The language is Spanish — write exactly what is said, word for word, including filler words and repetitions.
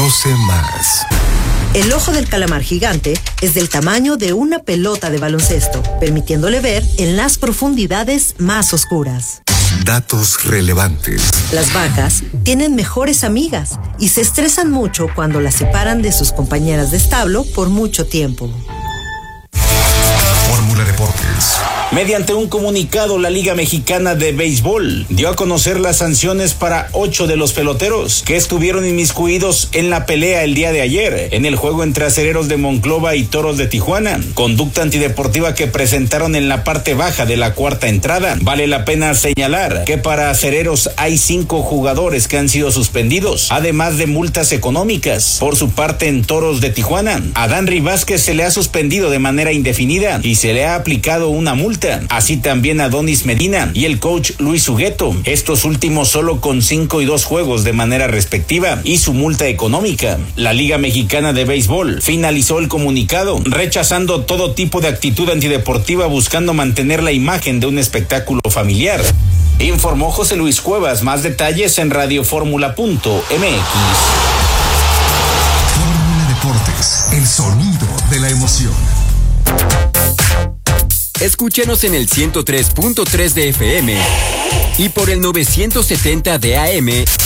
Conoce más. El ojo del calamar gigante es del tamaño de una pelota de baloncesto, permitiéndole ver en las profundidades más oscuras. Datos relevantes. Las vacas tienen mejores amigas y se estresan mucho cuando las separan de sus compañeras de establo por mucho tiempo. Fórmula Deportes. Mediante un comunicado, la Liga Mexicana de Béisbol dio a conocer las sanciones para ocho de los peloteros que estuvieron inmiscuidos en la pelea el día de ayer en el juego entre Acereros de Monclova y Toros de Tijuana, conducta antideportiva que presentaron en la parte baja de la cuarta entrada. Vale la pena señalar que para Acereros hay cinco jugadores que han sido suspendidos, además de multas económicas. Por su parte, en Toros de Tijuana, a Danry Vázquez se le ha suspendido de manera indefinida y se le ha aplicado una multa. Así también a Donis Medina y el coach Luis Hugueto, estos últimos solo con cinco y dos juegos de manera respectiva y su multa económica. La Liga Mexicana de Béisbol finalizó el comunicado rechazando todo tipo de actitud antideportiva buscando mantener la imagen de un espectáculo familiar. Informó José Luis Cuevas. Más detalles en radioformula punto m x. Fórmula Deportes, el sonido de la emoción. Escúchenos en el ciento tres punto tres de F M y por el novecientos setenta de A M